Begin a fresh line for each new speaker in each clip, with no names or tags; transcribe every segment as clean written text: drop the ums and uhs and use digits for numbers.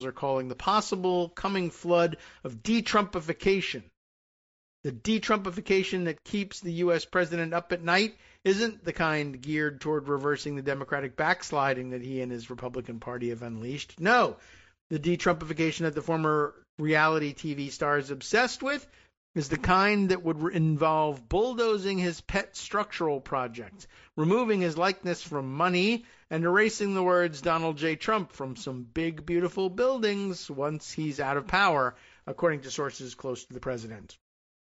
are calling the possible coming flood of de-Trumpification. The de-Trumpification that keeps the U.S. president up at night isn't the kind geared toward reversing the Democratic backsliding that he and his Republican Party have unleashed. No, the de-Trumpification that the former reality TV star is obsessed with is the kind that would involve bulldozing his pet structural projects, removing his likeness from money, and erasing the words Donald J. Trump from some big, beautiful buildings once he's out of power, according to sources close to the president.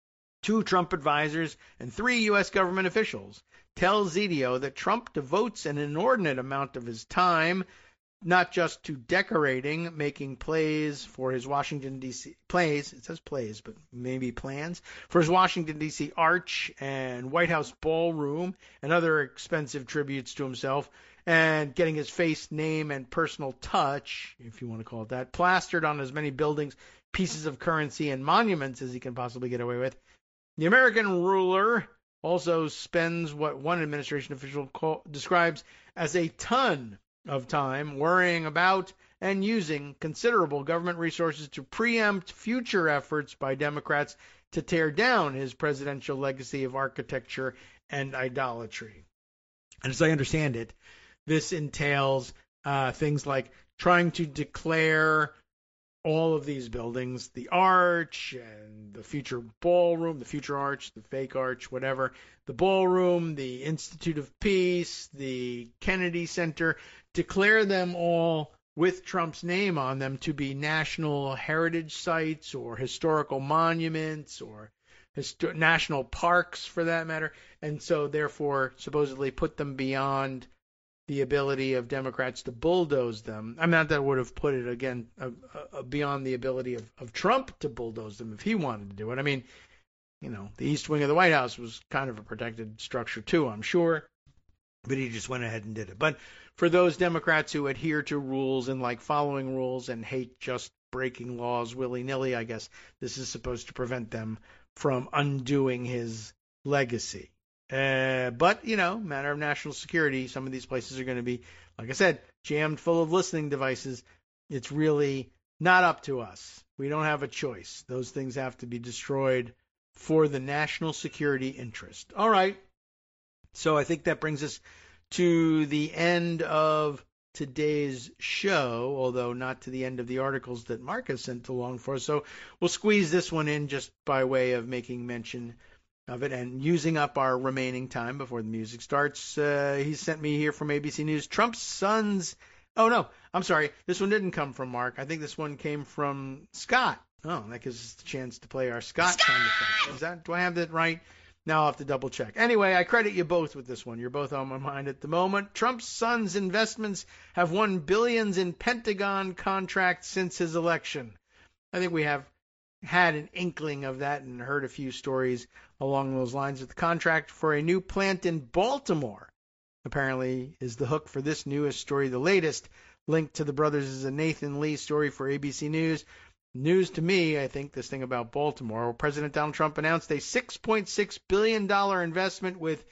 2 Trump advisors and 3 U.S. government officials tell Zedeo that Trump devotes an inordinate amount of his time not just to decorating, making plays for his Washington, D.C. plays, it says plays, but maybe plans, for his Washington, D.C. Arch and White House ballroom and other expensive tributes to himself, and getting his face, name, and personal touch, if you want to call it that, plastered on as many buildings, pieces of currency, and monuments as he can possibly get away with. The American ruler also spends what one administration official describes as a ton of time worrying about and using considerable government resources to preempt future efforts by Democrats to tear down his presidential legacy of architecture and idolatry. And as I understand it, this entails things like trying to declare all of these buildings, the Arch and the future ballroom, the future Arch, the fake Arch, whatever, the ballroom, the Institute of Peace, the Kennedy Center, declare them all with Trump's name on them to be national heritage sites or historical monuments or national parks for that matter, and so therefore supposedly put them beyond the ability of Democrats to bulldoze them. I mean, not that would have put it, again, beyond the ability of Trump to bulldoze them if he wanted to do it. I mean, you know, the East Wing of the White House was kind of a protected structure too, I'm sure, but he just went ahead and did it. But for those Democrats who adhere to rules and like following rules and hate just breaking laws willy-nilly, I guess this is supposed to prevent them from undoing his legacy. But, you know, matter of national security, some of these places are going to be, like I said, jammed full of listening devices. It's really not up to us. We don't have a choice. Those things have to be destroyed for the national security interest. All right. So I think that brings us to the end of today's show, although not to the end of the articles that Mark has sent along for us. So we'll squeeze this one in just by way of making mention of it and using up our remaining time before the music starts. He sent me here from ABC News. Trump's sons. Oh, no, I'm sorry. This one didn't come from Mark. I think this one came from Scott. Oh, that gives us the chance to play our Scott sound effect. Do I have that right? Now I'll have to double check. Anyway, I credit you both with this one. You're both on my mind at the moment. Trump's sons' investments have won billions in Pentagon contracts since his election. I think we have had an inkling of that and heard a few stories along those lines. With the contract for a new plant in Baltimore, apparently, is the hook for this newest story. The latest link to the brothers is a Nathan Lee story for ABC News. News to me, I think, this thing about Baltimore. President Donald Trump announced a $6.6 billion investment with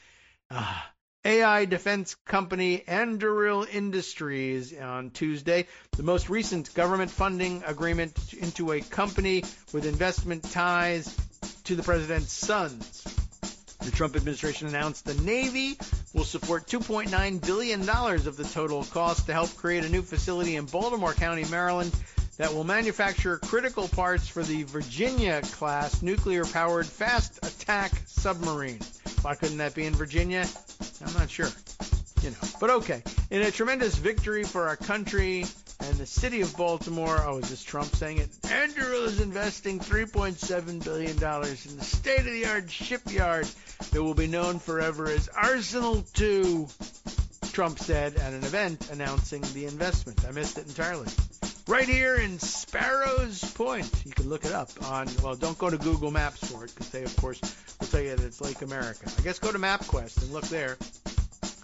AI defense company Anduril Industries on Tuesday, the most recent government funding agreement into a company with investment ties to the president's sons. The Trump administration announced the Navy will support $2.9 billion of the total cost to help create a new facility in Baltimore County, Maryland, that will manufacture critical parts for the Virginia-class nuclear-powered fast attack submarine. Why couldn't that be in Virginia? I'm not sure. But okay. In a tremendous victory for our country and the city of Baltimore, is this Trump saying it? Anduril is investing $3.7 billion in the state-of-the-art shipyard that will be known forever as Arsenal 2, Trump said at an event announcing the investment. I missed it entirely. Right here in Sparrows Point. You can look it up on, don't go to Google Maps for it, because they, of course, will tell you that it's Lake America. I guess go to MapQuest and look there.